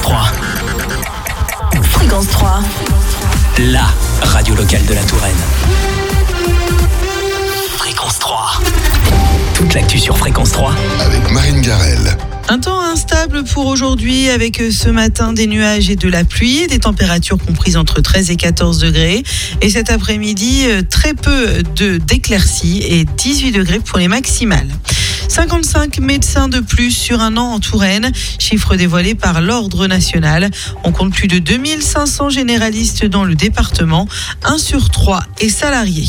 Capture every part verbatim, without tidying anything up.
trois. Fréquence trois. La radio locale de la Touraine. Fréquence trois. Toute l'actu sur Fréquence trois. Avec Marine Garel. Un temps instable pour aujourd'hui avec ce matin des nuages et de la pluie, des températures comprises entre treize et quatorze degrés. Et cet après-midi, très peu de d'éclaircies et dix-huit degrés pour les maximales. cinquante-cinq médecins de plus sur un an en Touraine, chiffre dévoilé par l'Ordre national. On compte plus de deux mille cinq cents généralistes dans le département, un sur trois est salarié.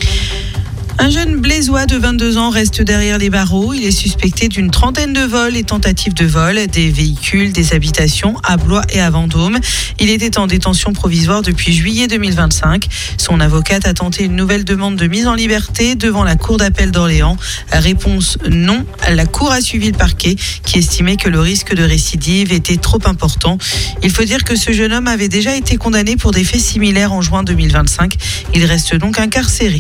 Un jeune blésois de vingt-deux ans reste derrière les barreaux. Il est suspecté d'une trentaine de vols et tentatives de vol des véhicules, des habitations à Blois et à Vendôme. Il était en détention provisoire depuis juillet deux mille vingt-cinq. Son avocate a tenté une nouvelle demande de mise en liberté devant la Cour d'appel d'Orléans. Réponse non. La Cour a suivi le parquet qui estimait que le risque de récidive était trop important. Il faut dire que ce jeune homme avait déjà été condamné pour des faits similaires en juin deux mille vingt-cinq. Il reste donc incarcéré.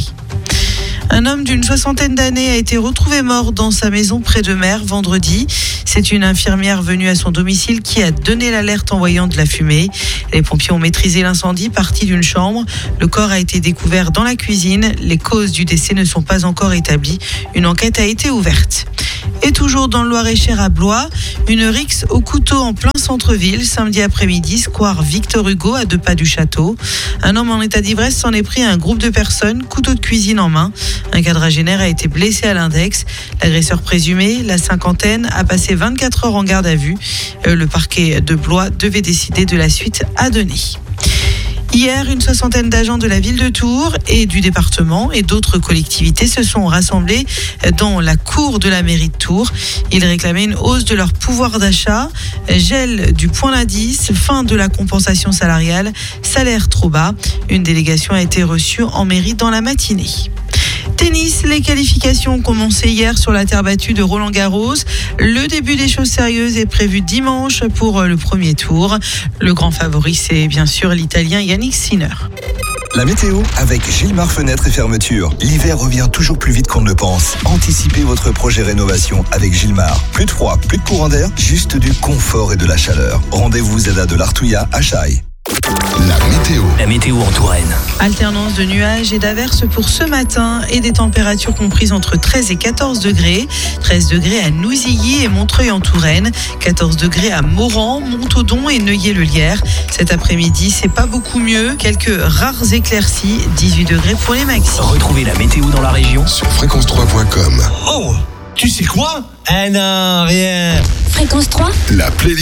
Un homme d'une soixantaine d'années a été retrouvé mort dans sa maison près de Mer vendredi. C'est une infirmière venue à son domicile qui a donné l'alerte en voyant de la fumée. Les pompiers ont maîtrisé l'incendie parti d'une chambre. Le corps a été découvert dans la cuisine. Les causes du décès ne sont pas encore établies. Une enquête a été ouverte. Et toujours dans le Loir-et-Cher à Blois, une rixe au couteau en plein centre-ville, samedi après-midi, square Victor Hugo, à deux pas du château. Un homme en état d'ivresse s'en est pris à un groupe de personnes, couteau de cuisine en main. Un quadragénaire a été blessé à l'index. L'agresseur présumé, la cinquantaine, a passé vingt-quatre heures en garde à vue. Le parquet de Blois devait décider de la suite à donner. Hier, une soixantaine d'agents de la ville de Tours et du département et d'autres collectivités se sont rassemblés dans la cour de la mairie de Tours. Ils réclamaient une hausse de leur pouvoir d'achat, gel du point d'indice, fin de la compensation salariale, salaire trop bas. Une délégation a été reçue en mairie dans la matinée. Tennis, les qualifications ont commencé hier sur la terre battue de Roland-Garros. Le début des choses sérieuses est prévu dimanche pour le premier tour. Le grand favori, c'est bien sûr l'Italien Yannick Sinner. La météo avec Gilmar Fenêtres et Fermetures. L'hiver revient toujours plus vite qu'on ne le pense. Anticipez votre projet rénovation avec Gilmar. Plus de froid, plus de courant d'air, juste du confort et de la chaleur. Rendez-vous Zeda de l'Artouillat à Chaille. La météo. La météo en Touraine. Alternance de nuages et d'averses pour ce matin et des températures comprises entre treize et quatorze degrés. treize degrés à Nouzilly et Montreuil en Touraine. quatorze degrés à Moran, Montaudoin et Neuilly-le-Lierre. Cet après-midi, c'est pas beaucoup mieux. Quelques rares éclaircies. dix-huit degrés pour les maxi. Retrouvez la météo dans la région Sur fréquence trois point com. Oh, tu sais quoi? Eh non, rien. Fréquence trois. La playlist.